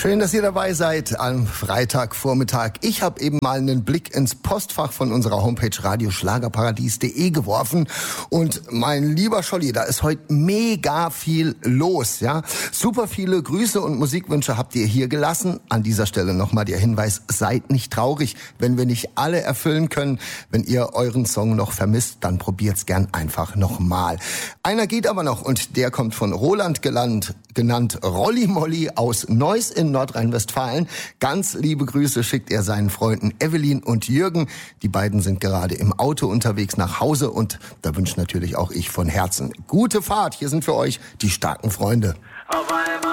Schön, dass ihr dabei seid am Freitagvormittag. Ich habe eben mal einen Blick ins Postfach von unserer Homepage radioschlagerparadies.de geworfen und mein lieber Scholli, da ist heute mega viel los, ja. Super viele Grüße und Musikwünsche habt ihr hier gelassen. An dieser Stelle nochmal der Hinweis, seid nicht traurig, wenn wir nicht alle erfüllen können. Wenn ihr euren Song noch vermisst, dann probiert's gern einfach nochmal. Einer geht aber noch und der kommt von Roland genannt Rolli Molli aus Neuss in Nordrhein-Westfalen. Ganz liebe Grüße schickt er seinen Freunden Evelyn und Jürgen. Die beiden sind gerade im Auto unterwegs nach Hause und da wünsche natürlich auch ich von Herzen gute Fahrt. Hier sind für euch die starken Freunde. Auf einmal